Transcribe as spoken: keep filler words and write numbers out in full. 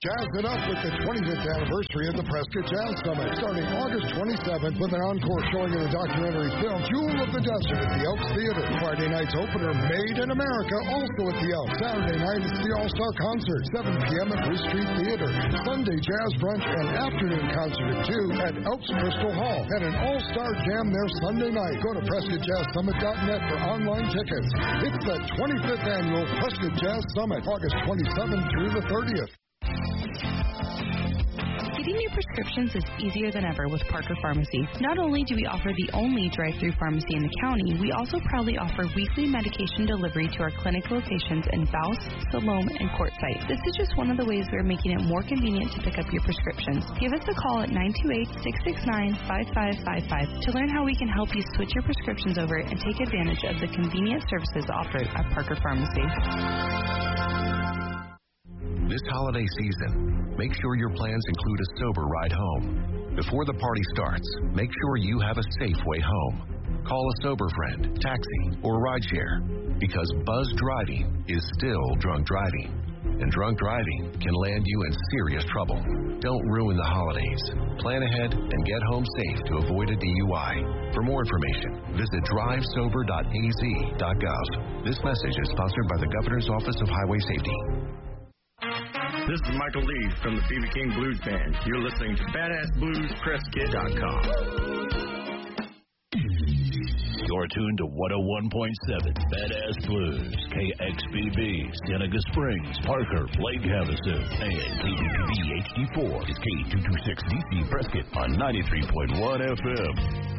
Jazz it up with the twenty-fifth anniversary of the Prescott Jazz Summit, starting August twenty-seventh with an encore showing of the documentary film Jewel of the Desert at the Elks Theater. Friday night's opener, Made in America, also at the Elks. Saturday night is the All-Star Concert, seven p.m. at Bruce Street Theater. Sunday jazz brunch and afternoon concert at two at Elks Crystal Hall. And an all-star jam there Sunday night. Go to Prescott Jazz Summit dot net for online tickets. It's the twenty-fifth annual Prescott Jazz Summit, August twenty-seventh through the thirtieth. Getting new prescriptions is easier than ever with Parker Pharmacy. Not only do we offer the only drive-through pharmacy in the county, we also proudly offer weekly medication delivery to our clinic locations in Bouse, Siloam, and Quartzsite. This is just one of the ways we're making it more convenient to pick up your prescriptions. Give us a call at nine two eight, six six nine, five five five five to learn how we can help you switch your prescriptions over and take advantage of the convenient services offered at Parker Pharmacy. This holiday season, make sure your plans include a sober ride home. Before the party starts, make sure you have a safe way home. Call a sober friend, taxi, or rideshare, because buzz driving is still drunk driving, and drunk driving can land you in serious trouble. Don't ruin the holidays. Plan ahead and get home safe to avoid a D U I. For more information, visit drive sober dot a z dot gov. This message is sponsored by the Governor's Office of Highway Safety. This is Michael Lee from the B B King Blues Band. You're listening to Badass Blues Prescott dot com. You're tuned to one oh one point seven Badass Blues, K X B B, Seneca Springs, Parker, Lake Havasu, and K B B H D four is K two twenty-six D C Prescott on ninety-three point one F M.